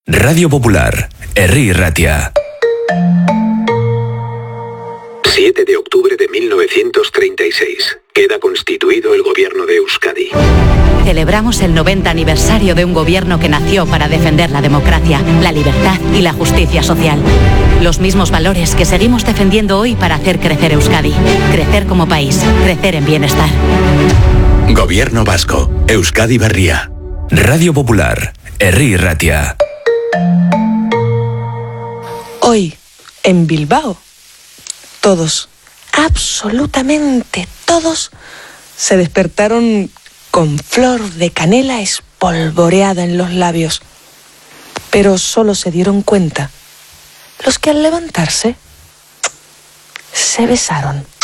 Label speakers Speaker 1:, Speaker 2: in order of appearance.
Speaker 1: Radio Popular, Herri Ratia.
Speaker 2: 7 de octubre de 1936. Queda constituido el gobierno de Euskadi.
Speaker 3: Celebramos el 90 aniversario de un gobierno que nació para defender la democracia, la libertad y la justicia social. Los mismos valores que seguimos defendiendo hoy para hacer crecer Euskadi. Crecer como país, crecer en bienestar.
Speaker 1: Gobierno vasco, Euskadi Berria. Radio Popular, Herri Ratia.
Speaker 4: Hoy, en Bilbao, todos, absolutamente todos, se despertaron con flor de canela espolvoreada en los labios. Pero solo se dieron cuenta los que al levantarse se besaron.